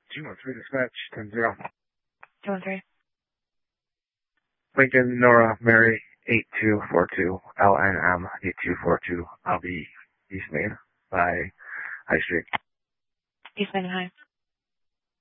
213 dispatch, 10-0. 213. Lincoln, Nora, Mary, 8242, LNM, 8242. I'll be East Main by High Street. East Main High.